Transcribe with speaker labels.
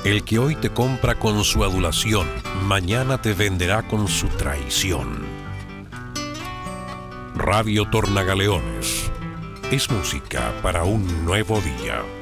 Speaker 1: El que hoy te compra con su adulación, mañana te venderá con su traición. Radio Tornagaleones es música para un nuevo día.